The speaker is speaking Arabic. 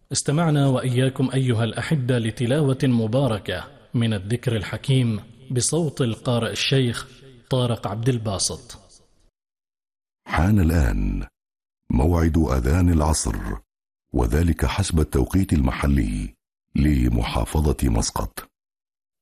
استمعنا وإياكم أيها الأحبة لتلاوة مباركة من الذكر الحكيم بصوت القارئ الشيخ طارق عبد الباسط. حان الآن موعد أذان العصر، وذلك حسب التوقيت المحلي لمحافظة مسقط.